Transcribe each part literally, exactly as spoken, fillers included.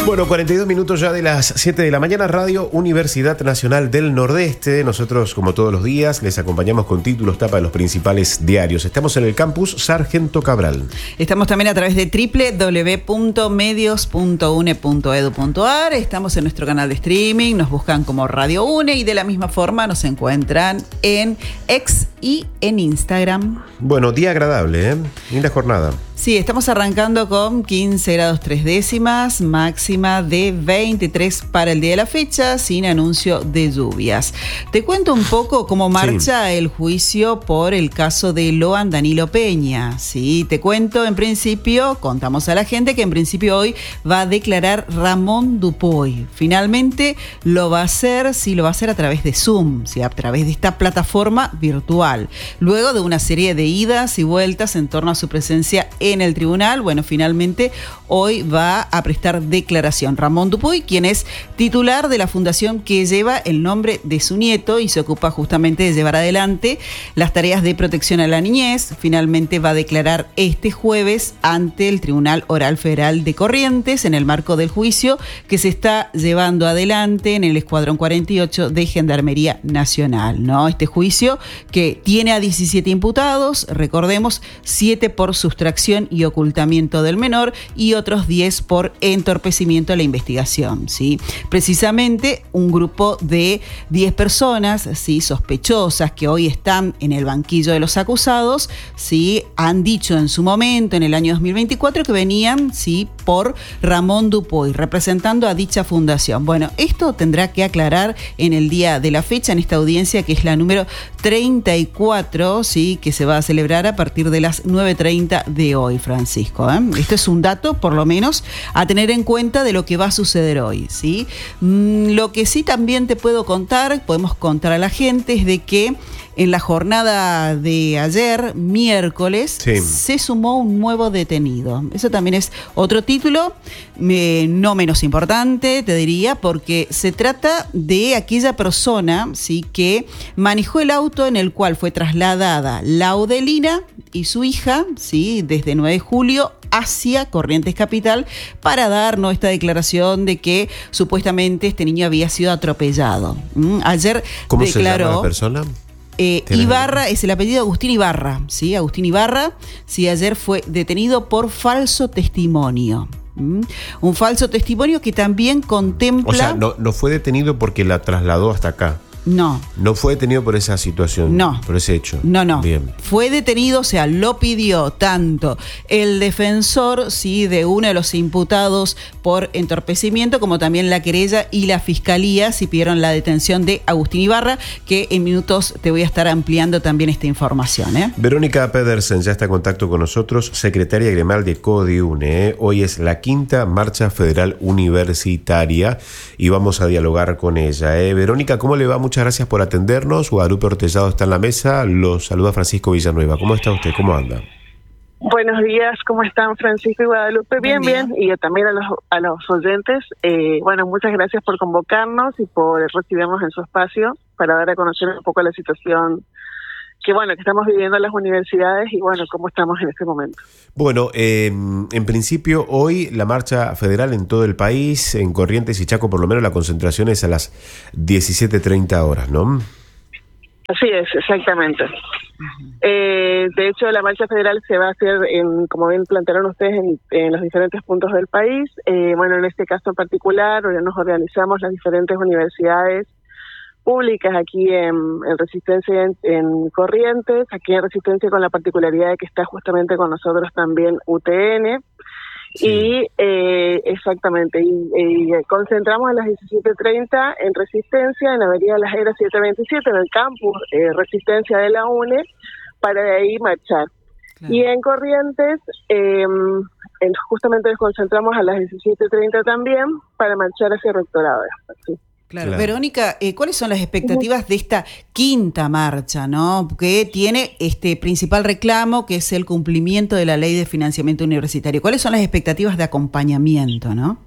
Bueno, cuarenta y dos minutos ya de las siete de la mañana, Radio Universidad Nacional del Nordeste. Nosotros, como todos los días, les acompañamos con títulos, tapa de los principales diarios. Estamos en el campus Sargento Cabral. Estamos también a través de doble u doble u doble u punto medios punto u n e punto e d u punto a r. Estamos en nuestro canal de streaming, nos buscan como Radio UNE y de la misma forma nos encuentran en X y en Instagram. Bueno, día agradable, ¿eh? Linda jornada. Sí, estamos arrancando con quince grados tres décimas, máxima de veintitrés para el día de la fecha, sin anuncio de lluvias. Te cuento un poco cómo marcha sí. el juicio por el caso de Loan Danilo Peña. Sí, te cuento en principio, contamos a la gente que en principio hoy va a declarar Ramón Dupuy. Finalmente lo va a hacer, sí, lo va a hacer a través de Zoom, sí, a través de esta plataforma virtual. Luego de una serie de idas y vueltas en torno a su presencia en el tribunal, bueno, finalmente hoy va a prestar declaración Ramón Dupuy, quien es titular de la fundación que lleva el nombre de su nieto y se ocupa justamente de llevar adelante las tareas de protección a la niñez. Finalmente va a declarar este jueves ante el Tribunal Oral Federal de Corrientes en el marco del juicio que se está llevando adelante en el Escuadrón cuarenta y ocho de Gendarmería Nacional, ¿no? Este juicio que tiene a diecisiete imputados, recordemos, siete por sustracción y ocultamiento del menor y otros diez por entorpecimiento de la investigación, ¿sí? Precisamente un grupo de diez personas, ¿sí?, sospechosas que hoy están en el banquillo de los acusados, ¿sí?, han dicho en su momento, en el año dos mil veinticuatro, que venían, ¿sí?, por Ramón Dupuy, representando a dicha fundación. Bueno, esto tendrá que aclarar en el día de la fecha, en esta audiencia que es la número treinta y cuatro, ¿sí?, que se va a celebrar a partir de las nueve treinta de hoy, Francisco, ¿eh? Esto es un dato, por lo menos, a tener en cuenta de lo que va a suceder hoy, ¿sí? Mm, lo que sí también te puedo contar, podemos contar a la gente, es de que en la jornada de ayer, miércoles, sí. se sumó un nuevo detenido. Eso también es otro título, eh, no menos importante, te diría, porque se trata de aquella persona, ¿sí?, que manejó el auto en el cual fue trasladada Laudelina y su hija, ¿sí?, desde nueve de julio hacia Corrientes Capital para darnos esta declaración de que supuestamente este niño había sido atropellado. ¿Mm? Ayer ¿Cómo declaró, se llama la persona? Eh, Ibarra, es el apellido Agustín Ibarra, ¿sí? Agustín Ibarra, sí, ayer fue detenido por falso testimonio. ¿Mm? Un falso testimonio que también contempla... O sea, no, no fue detenido porque la trasladó hasta acá. No. No fue detenido por esa situación. No. Por ese hecho. No, no. Bien. Fue detenido, o sea, lo pidió tanto el defensor, sí, de uno de los imputados por entorpecimiento, como también la querella y la fiscalía, sí, pidieron la detención de Agustín Ibarra, que en minutos te voy a estar ampliando también esta información, ¿eh? Verónica Pedersen ya está en contacto con nosotros, secretaria gremial de CODIUNE, ¿eh? Hoy es la quinta marcha federal universitaria y vamos a dialogar con ella, ¿eh? Verónica, ¿cómo le va? Muchas gracias por atendernos. Guadalupe Ortellado está en la mesa. Los saluda Francisco Villanueva. ¿Cómo está usted? ¿Cómo anda? Buenos días, ¿cómo están Francisco y Guadalupe? Bien, bien, bien. Y también a los, a los oyentes. Eh, bueno, muchas gracias por convocarnos y por recibirnos en su espacio para dar a conocer un poco la situación que bueno que estamos viviendo en las universidades y bueno, cómo estamos en este momento. Bueno, eh, en principio hoy la marcha federal en todo el país, en Corrientes y Chaco por lo menos la concentración es a las diecisiete treinta horas, ¿no? Así es, exactamente. Uh-huh. Eh, de hecho, la marcha federal se va a hacer, en, como bien plantearon ustedes, en, en los diferentes puntos del país. Eh, bueno, en este caso en particular, hoy nos organizamos las diferentes universidades públicas aquí en, en Resistencia en, en Corrientes, aquí en Resistencia con la particularidad de que está justamente con nosotros también U T N, sí. y eh, exactamente, y, y concentramos a las diecisiete treinta en Resistencia, en la Avenida Las Heras setecientos veintisiete, en el campus eh, Resistencia de la UNE, para de ahí marchar. Claro. Y en Corrientes, eh, en, justamente nos concentramos a las diecisiete treinta también, para marchar hacia el rectorado. ¿Sí? Claro. Claro. Verónica, eh, ¿cuáles son las expectativas de esta quinta marcha, ¿no? Que tiene este principal reclamo, que es el cumplimiento de la ley de financiamiento universitario? ¿Cuáles son las expectativas de acompañamiento, no?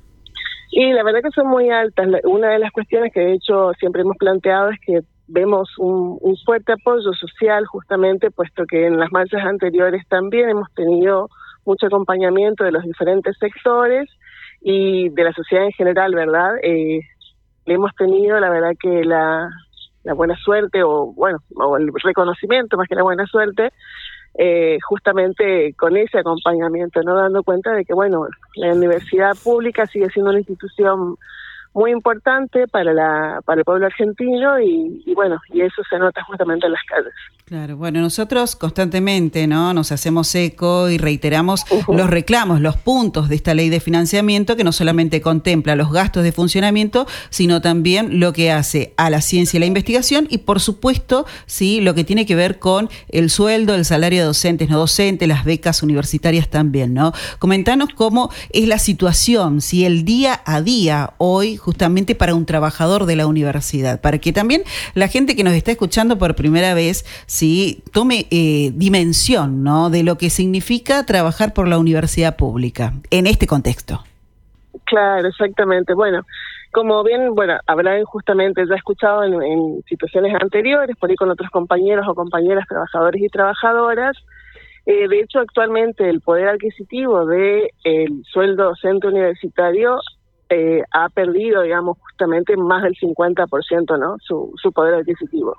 Y la verdad que son muy altas. Una de las cuestiones que de hecho siempre hemos planteado es que vemos un, un fuerte apoyo social, justamente, puesto que en las marchas anteriores también hemos tenido mucho acompañamiento de los diferentes sectores. y de la sociedad en general, ¿verdad? Eh, hemos tenido, la verdad, que la, la buena suerte, o bueno, o el reconocimiento más que la buena suerte, eh, justamente con ese acompañamiento, ¿no? Dando cuenta de que, bueno, la universidad pública sigue siendo una institución muy importante para la para el pueblo argentino y, y bueno, y eso se nota justamente en las calles. Claro, bueno, nosotros constantemente, ¿no?, nos hacemos eco y reiteramos uh-huh. los reclamos, los puntos de esta ley de financiamiento que no solamente contempla los gastos de funcionamiento, sino también lo que hace a la ciencia y la investigación y, por supuesto, sí, lo que tiene que ver con el sueldo, el salario de docentes, no docentes, las becas universitarias también, ¿no? Comentanos cómo es la situación, si el día a día hoy, justamente para un trabajador de la universidad, para que también la gente que nos está escuchando por primera vez, sí, tome eh, dimensión, ¿no?, de lo que significa trabajar por la universidad pública en este contexto. Claro, exactamente. Bueno, como bien, bueno, habrán justamente ya escuchado en, en situaciones anteriores, por ahí con otros compañeros o compañeras, trabajadores y trabajadoras, eh, de hecho, actualmente el poder adquisitivo de el sueldo docente universitario eh, ha perdido, digamos, justamente más del cincuenta por ciento, ¿no?, su, su poder adquisitivo.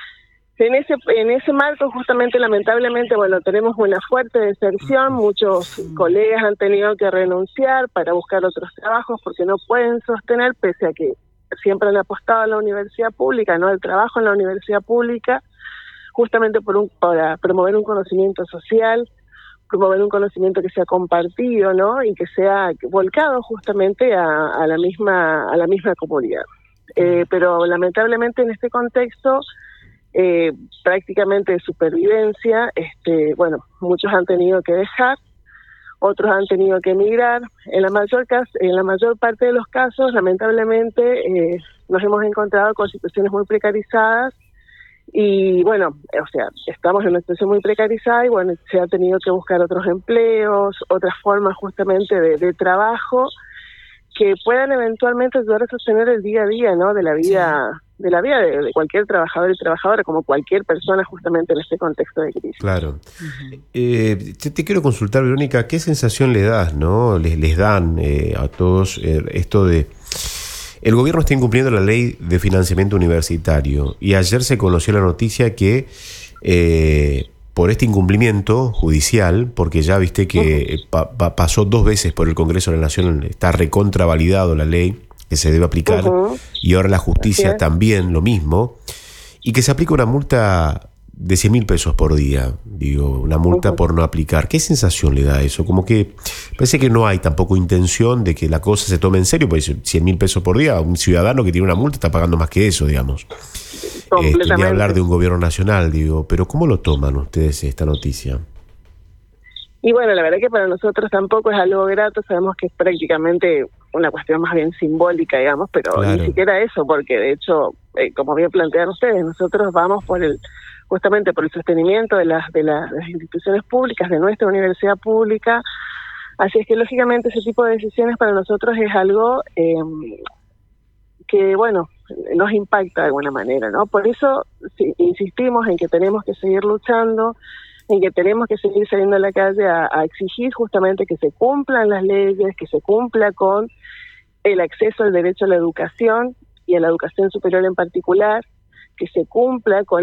En ese en ese marco, justamente, lamentablemente, bueno, tenemos una fuerte deserción, muchos colegas han tenido que renunciar para buscar otros trabajos porque no pueden sostener, pese a que siempre han apostado a la universidad pública, ¿no?, el trabajo en la universidad pública, justamente por un, para promover un conocimiento social, promover un conocimiento que sea compartido, ¿no?, y que sea volcado justamente a, a la misma a la misma comunidad. Eh, pero lamentablemente en este contexto, Eh, prácticamente de supervivencia, este, bueno, muchos han tenido que dejar, otros han tenido que emigrar. En la mayor cas- en la mayor parte de los casos, lamentablemente, eh, nos hemos encontrado con situaciones muy precarizadas y, bueno, o sea, estamos en una situación muy precarizada y, bueno, se ha tenido que buscar otros empleos, otras formas justamente de, de trabajo que puedan eventualmente ayudar a sostener el día a día, ¿no?, de la vida, de la vida de, de cualquier trabajador y trabajadora, como cualquier persona justamente en este contexto de crisis. Claro. Uh-huh. Eh, te, te quiero consultar, Verónica, ¿qué sensación le das, no? Les, les dan eh, a todos eh, esto de el gobierno está incumpliendo la ley de financiamiento universitario y ayer se conoció la noticia que eh, por este incumplimiento judicial, porque ya viste que uh-huh. pa, pa, pasó dos veces por el Congreso de la Nación, está recontravalidado la ley que se debe aplicar, uh-huh. y ahora la justicia también lo mismo, y que se aplica una multa de cien mil pesos por día, digo, una multa uh-huh. por no aplicar. ¿Qué sensación le da eso? Como que parece que no hay tampoco intención de que la cosa se tome en serio, porque cien mil pesos por día, un ciudadano que tiene una multa está pagando más que eso, digamos. Completamente. Eh, ni hablar de un gobierno nacional, digo, pero ¿cómo lo toman ustedes esta noticia? Y bueno, la verdad que para nosotros tampoco es algo grato, sabemos que es prácticamente una cuestión más bien simbólica, digamos, pero claro. Ni siquiera eso, porque de hecho, eh, como bien plantean ustedes, nosotros vamos por el justamente por el sostenimiento de las de, la, de las instituciones públicas, de nuestra universidad pública, así es que lógicamente ese tipo de decisiones para nosotros es algo eh, que, bueno, nos impacta de alguna manera, ¿no? Por eso sí, insistimos en que tenemos que seguir luchando, en que tenemos que seguir saliendo a la calle a, a exigir justamente que se cumplan las leyes, que se cumpla con el acceso al derecho a la educación y a la educación superior en particular, que se cumpla con